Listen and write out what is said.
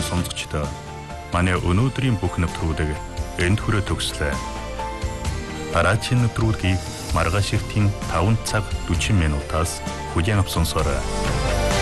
сонсогчдоо манай өнөөдрийн бүх нэвтрүүлэг энд хүрээ төгслөө. Дараагийн нэвтрүүлгийг маргааш эртний 5 цаг 40 минутаас хүлээн авсан сорой.